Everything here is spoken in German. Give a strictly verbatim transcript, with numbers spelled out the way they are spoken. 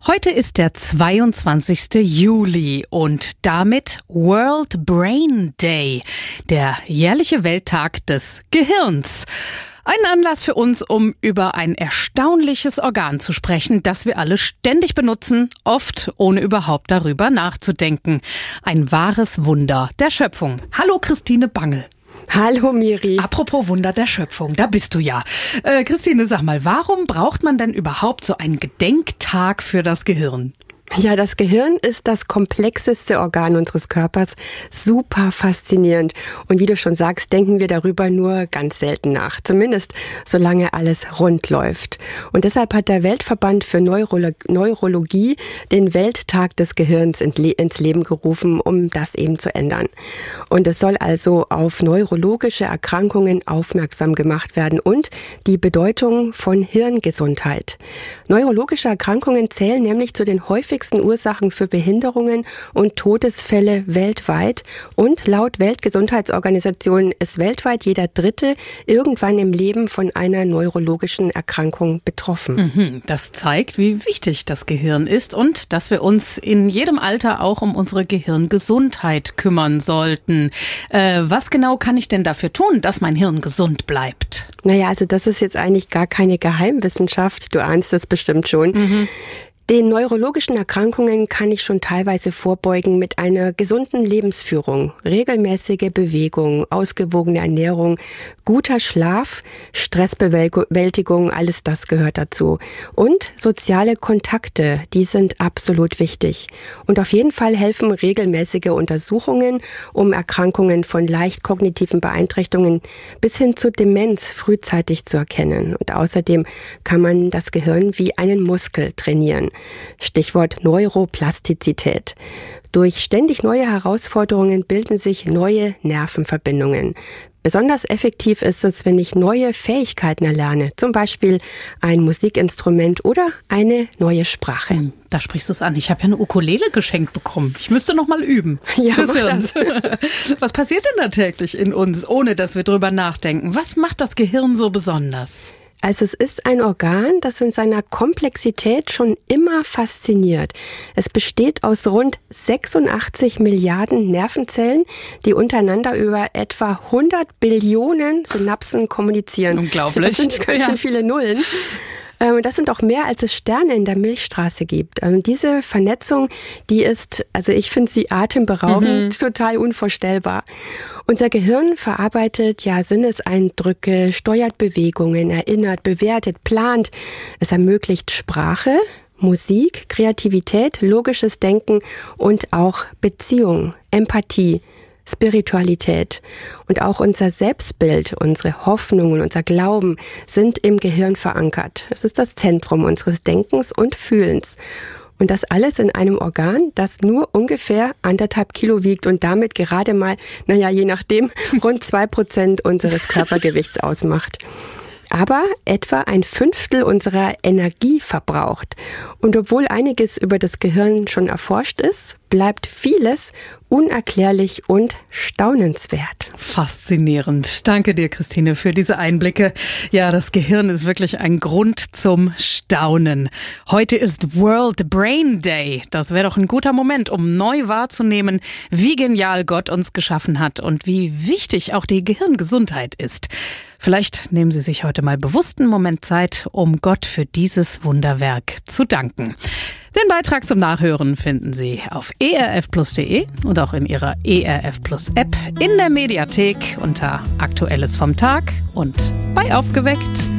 Heute ist der zweiundzwanzigste Juli und damit World Brain Day, der jährliche Welttag des Gehirns. Ein Anlass für uns, um über ein erstaunliches Organ zu sprechen, das wir alle ständig benutzen, oft ohne überhaupt darüber nachzudenken. Ein wahres Wunder der Schöpfung. Hallo Christine Bangel. Hallo Miri. Apropos Wunder der Schöpfung, da bist du ja. Äh, Christine, sag mal, warum braucht man denn überhaupt so einen Gedenktag für das Gehirn? Ja, das Gehirn ist das komplexeste Organ unseres Körpers. Super faszinierend. Und wie du schon sagst, denken wir darüber nur ganz selten nach. Zumindest solange alles rund läuft. Und deshalb hat der Weltverband für Neurolo- Neurologie den Welttag des Gehirns ins Leben gerufen, um das eben zu ändern. Und es soll also auf neurologische Erkrankungen aufmerksam gemacht werden und die Bedeutung von Hirngesundheit. Neurologische Erkrankungen zählen nämlich zu den häufigsten Ursachen für Behinderungen und Todesfälle weltweit. Und laut Weltgesundheitsorganisation ist weltweit jeder Dritte irgendwann im Leben von einer neurologischen Erkrankung betroffen. Das zeigt, wie wichtig das Gehirn ist und dass wir uns in jedem Alter auch um unsere Gehirngesundheit kümmern sollten. Äh, was genau kann ich denn dafür tun, dass mein Hirn gesund bleibt? Naja, also das ist jetzt eigentlich gar keine Geheimwissenschaft. Du ahnst das bestimmt schon. Mhm. Den neurologischen Erkrankungen kann ich schon teilweise vorbeugen mit einer gesunden Lebensführung, regelmäßige Bewegung, ausgewogene Ernährung, guter Schlaf, Stressbewältigung, alles das gehört dazu. Und soziale Kontakte, die sind absolut wichtig. Und auf jeden Fall helfen regelmäßige Untersuchungen, um Erkrankungen von leicht kognitiven Beeinträchtigungen bis hin zur Demenz frühzeitig zu erkennen. Und außerdem kann man das Gehirn wie einen Muskel trainieren. Stichwort Neuroplastizität. Durch ständig neue Herausforderungen bilden sich neue Nervenverbindungen. Besonders effektiv ist es, wenn ich neue Fähigkeiten erlerne, zum Beispiel ein Musikinstrument oder eine neue Sprache. Da sprichst du es an. Ich habe ja eine Ukulele geschenkt bekommen. Ich müsste noch mal üben. Ja, mach das. Was passiert denn da täglich in uns, ohne dass wir drüber nachdenken? Was macht das Gehirn so besonders? Also es ist ein Organ, das in seiner Komplexität schon immer fasziniert. Es besteht aus rund sechsundachtzig Milliarden Nervenzellen, die untereinander über etwa hundert Billionen Synapsen kommunizieren. Unglaublich. Das sind ganz schön viele Nullen. Das sind auch mehr, als es Sterne in der Milchstraße gibt. Diese Vernetzung, die ist, also ich finde sie atemberaubend, mhm. total unvorstellbar. Unser Gehirn verarbeitet ja Sinneseindrücke, steuert Bewegungen, erinnert, bewertet, plant. Es ermöglicht Sprache, Musik, Kreativität, logisches Denken und auch Beziehung, Empathie, Spiritualität. Und auch unser Selbstbild, unsere Hoffnungen, unser Glauben sind im Gehirn verankert. Es ist das Zentrum unseres Denkens und Fühlens. Und das alles in einem Organ, das nur ungefähr anderthalb Kilo wiegt und damit gerade mal, naja, je nachdem, rund zwei Prozent unseres Körpergewichts ausmacht. Aber etwa ein Fünftel unserer Energie verbraucht. Und obwohl einiges über das Gehirn schon erforscht ist, bleibt vieles unerklärlich und staunenswert. Faszinierend. Danke dir, Christine, für diese Einblicke. Ja, das Gehirn ist wirklich ein Grund zum Staunen. Heute ist World Brain Day. Das wäre doch ein guter Moment, um neu wahrzunehmen, wie genial Gott uns geschaffen hat und wie wichtig auch die Gehirngesundheit ist. Vielleicht nehmen Sie sich heute mal bewusst einen Moment Zeit, um Gott für dieses Wunderwerk zu danken. Den Beitrag zum Nachhören finden Sie auf e r f plus punkt d e und auch in Ihrer E R F Plus App, in der Mediathek unter Aktuelles vom Tag und bei Aufgeweckt.